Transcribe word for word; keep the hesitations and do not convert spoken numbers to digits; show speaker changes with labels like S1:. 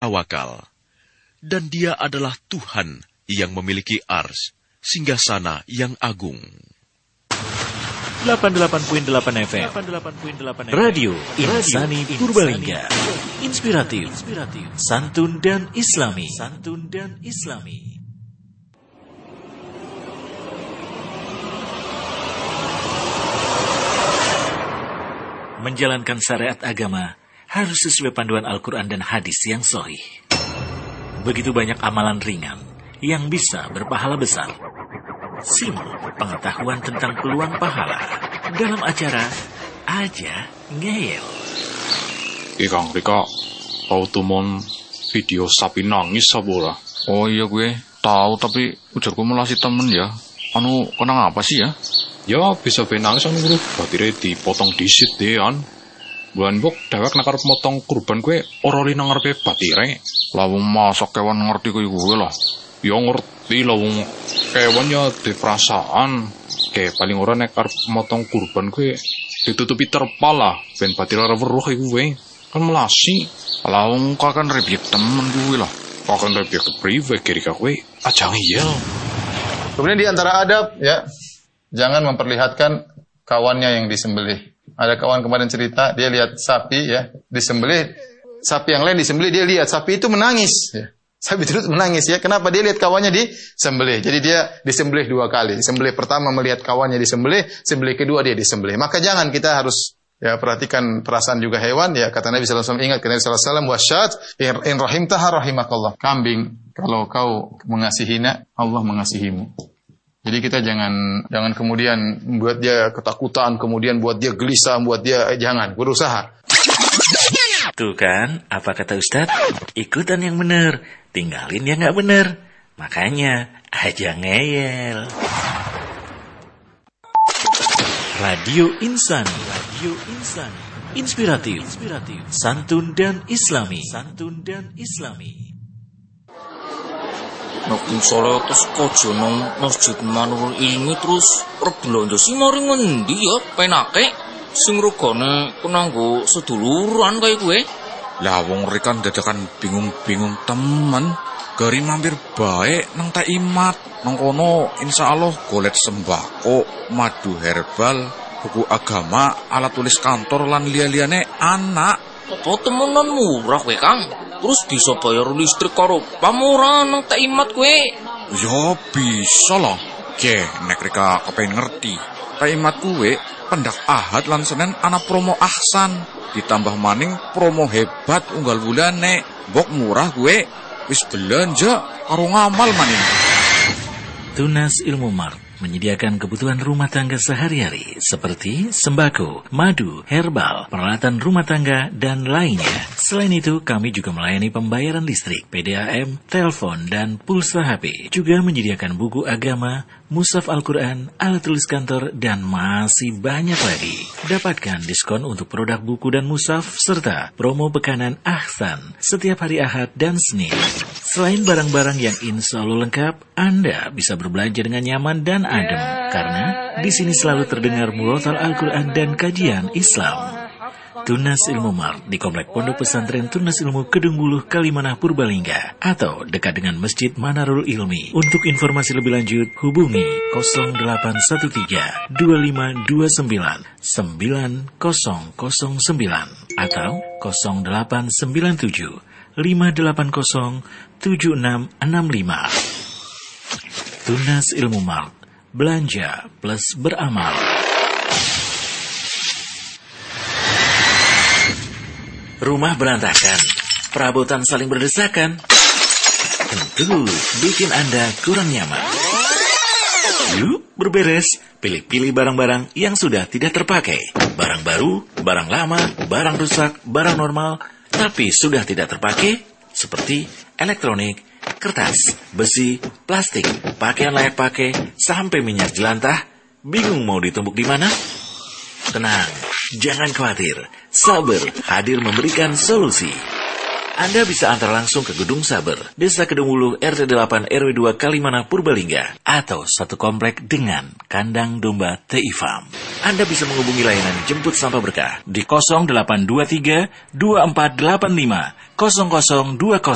S1: tawakal. Dan dia adalah Tuhan yang memiliki ars, singgasana yang agung.
S2: delapan puluh delapan koma delapan F M Radio Insani Purbalingga. Inspiratif, santun dan islami. Santun dan islami. Menjalankan syariat agama harus sesuai panduan Al-Quran dan hadis yang sahih. Begitu banyak amalan ringan yang bisa berpahala besar. Simak pengetahuan tentang peluang pahala dalam acara Aja Ngeyel.
S3: Ikang Rika, tau tumon video sapi nangis sabora. Oh iya gue tahu, tapi ujar gue melasi temen ya. Anu kenang apa sih ya? Ya bisa be nangis anu bro. Batire dipotong disit deh an. Bulan bok dewek nak arep motong kurban gue ora li nang ngarepe batire. Lawung masak kewan ngerti koyo gue lah. Ya ngerti lawung kewan ya di perasaan. Kayak paling ora nek arep motong kurban gue ditutupi terpal lah ben batire ora weruh iku gue. Kan melasi. Lawung kakan rebyek temen gue lah. Kakan rebyek priwe kiri ka gue aja ngiyel.
S4: Kemudian di antara adab ya, jangan memperlihatkan kawannya yang disembelih. Ada kawan kemarin cerita, dia lihat sapi ya, disembelih, sapi yang lain disembelih, dia lihat sapi itu menangis ya. Sapi terus menangis ya. Kenapa? Dia lihat kawannya disembelih. Jadi dia disembelih dua kali. Disembelih pertama melihat kawannya disembelih, sembelih kedua dia disembelih. Maka jangan, kita harus ya perhatikan perasaan juga hewan ya. Kata Nabi sallallahu alaihi wasallam, ingat kata Nabi sallallahu alaihi wasallam, wasyat in rahimtaha rahimakallah. Kambing kalau kau mengasihinya, Allah mengasihimu. Jadi kita jangan jangan kemudian buat dia ketakutan, kemudian buat dia gelisah, buat dia eh, jangan, berusaha.
S2: Tuh kan, apa kata Ustadz? Ikutan yang benar, tinggalin yang nggak benar. Makanya aja ngeyel. Radio Insani, Radio Insani, inspiratif, inspiratif, santun dan islami, santun dan islami.
S5: Nek sore terus kojo nang Masjid Manurul Ilmi terus rebelanda sing mari ngendi ya penake sing regane kenanggo seduluran kaya kowe.
S3: Lah wong rekan dadakan bingung-bingung temen, gari mampir bae nang Tak Imat. Nang kono insyaallah golet sembako, madu herbal, buku agama, alat tulis kantor lan liya-liyane anak.
S5: Apa temenan murah kowe, Kang? Terus bisa bayar listrik karo pamurah nang Tak Imat kowe.
S3: Ya bisa lah. Ke nek reka kepengen ngerti. Tak Imat kowe pendak Ahad lan Senin ana promo ahsan. Ditambah maning promo hebat unggal bulane. Bok murah kowe wis belanja karo ngamal maning.
S2: Tunas Ilmu Mart menyediakan kebutuhan rumah tangga sehari-hari seperti sembako, madu, herbal, peralatan rumah tangga, dan lainnya. Selain itu, kami juga melayani pembayaran listrik, P D A M, telepon, dan pulsa H P. Juga menyediakan buku agama, mushaf Al-Quran, alat tulis kantor, dan masih banyak lagi. Dapatkan diskon untuk produk buku dan mushaf, serta promo bekanan Ahsan setiap hari Ahad dan Senin. Selain barang-barang yang insya Allah lengkap, Anda bisa berbelanja dengan nyaman dan adem, karena di sini selalu terdengar murotal Al-Quran dan kajian Islam. Tunas Ilmu Mart di Komplek Pondok Pesantren Tunas Ilmu Kedung Buluh, Kalimanah, Purbalingga, atau dekat dengan Masjid Manarul Ilmi. Untuk informasi lebih lanjut, hubungi nol delapan satu tiga dua lima dua sembilan sembilan nol nol sembilan atau nol delapan sembilan tujuh lima delapan nol tujuh enam enam lima. Tunas Ilmu Mart, belanja plus beramal. Rumah berantakan, perabotan saling berdesakan, tentu bikin Anda kurang nyaman. Yuk berberes, pilih-pilih barang-barang yang sudah tidak terpakai. Barang baru, barang lama, barang rusak, barang normal, tapi sudah tidak terpakai, seperti elektronik, kertas, besi, plastik, pakaian layak pakai, sampai minyak jelantah. Bingung mau ditumpuk di mana? Tenang, jangan khawatir. Saber hadir memberikan solusi. Anda bisa antar langsung ke Gedung Saber, Desa Kedung Buluh, R T delapan R W dua, Kalimanah, Purbalingga, atau satu komplek dengan kandang domba T I Farm. Anda bisa menghubungi layanan jemput sampah berkah di nol delapan dua tiga dua empat delapan lima nol nol dua nol